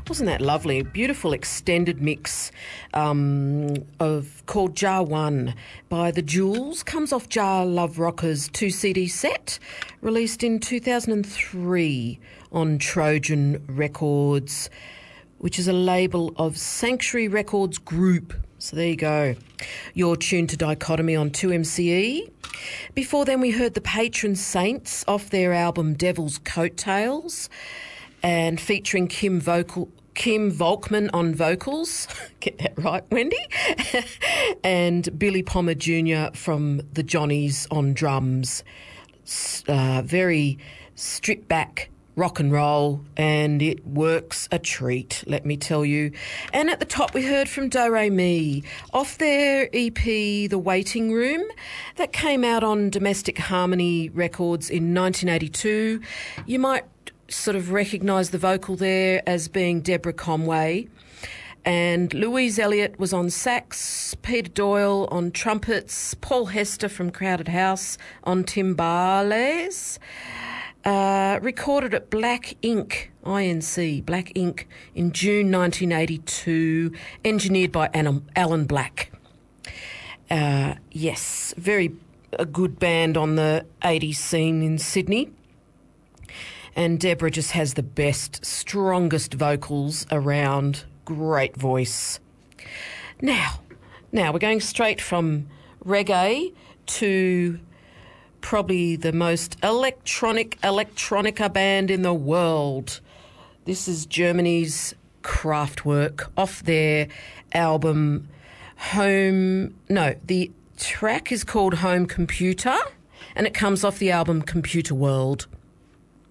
Wasn't that lovely? Beautiful extended mix called Jar 1 by The Jewels. Comes off Jar Love Rockers 2 CD set, released in 2003 on Trojan Records, which is a label of Sanctuary Records Group. So there you go. You're tuned to Dichotomy on 2MCE. Before then, we heard the Patron Saints off their album Devil's Coattails, and featuring Kim Volkman on vocals. Get that right, Wendy? And Billy Palmer Jr. from the Johnnies on drums. Very stripped back rock and roll, and it works a treat, let me tell you. And at the top we heard from Do Re Mi off their EP The Waiting Room, that came out on Domestic Harmony Records in 1982. You might sort of recognise the vocal there as being Deborah Conway, and Louise Elliott was on sax, Peter Doyle on trumpets, Paul Hester from Crowded House on timbales. Recorded at Black Ink, INC, Black Ink, in June 1982, engineered by Alan Black. Yes, a good band on the 80s scene in Sydney. And Deborah just has the best, strongest vocals around. Great voice. Now we're going straight from reggae to probably the most electronica band in the world. This is Germany's Kraftwerk off their album the track is called Home Computer, and it comes off the album Computer World.